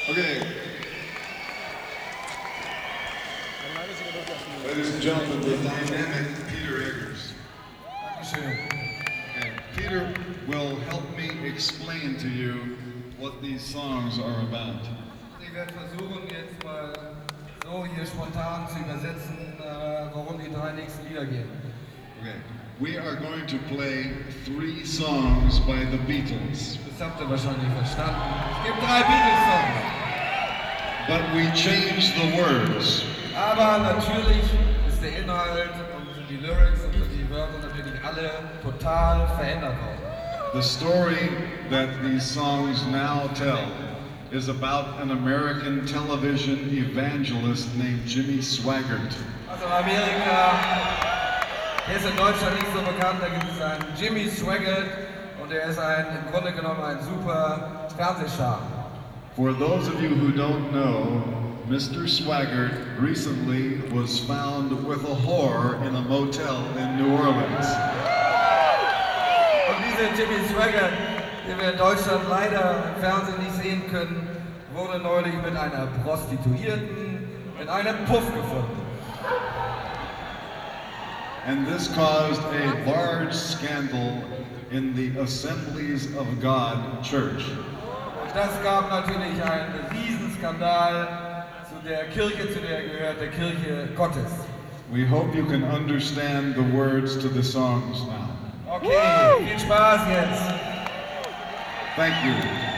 Okay. Ladies and gentlemen, the dynamic Peter Eggers. Okay. Peter will help me explain to you what these songs are about. Ich werde versuchen, jetzt mal so hier spontan zu übersetzen, worum die drei nächsten Lieder gehen. Okay. We are going to play 3 songs by the Beatles. Das habt ihr wahrscheinlich verstanden. Es gibt 3 Beatles-Songs. But we changed the words. Aber natürlich ist der Inhalt und die Lyrics und die Wörter natürlich alle total verändert worden. The story that these songs now tell is about an American television evangelist named Jimmy Swaggart. Also in Amerika, der ist in Deutschland nicht so bekannt, da gibt es einen Jimmy Swaggart und er ist im Grunde genommen ein super Fernsehstar. For those of you who don't know, Mr. Swaggart recently was found with a whore in a motel in New Orleans. Und dieser Jimmy Swaggart, den wir in Deutschland leider im Fernsehen nicht sehen können, wurde neulich mit einer Prostituierten in einem Puff gefunden. And this caused a large scandal in the Assemblies of God Church. Und das gab natürlich einen Riesenskandal zu der Kirche, zu der er gehört, der Kirche Gottes. We hope you can understand the words to the songs now. Okay, viel Spaß jetzt. Thank you.